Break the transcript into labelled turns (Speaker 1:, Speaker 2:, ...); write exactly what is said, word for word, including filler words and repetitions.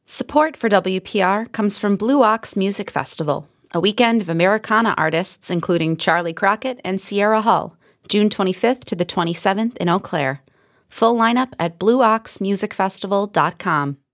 Speaker 1: Support for W P R comes from Blue Ox Music Festival, a weekend of Americana artists including Charlie Crockett and Sierra Hull, June twenty-fifth to the twenty-seventh in Eau Claire. Full lineup at blue ox music festival dot com.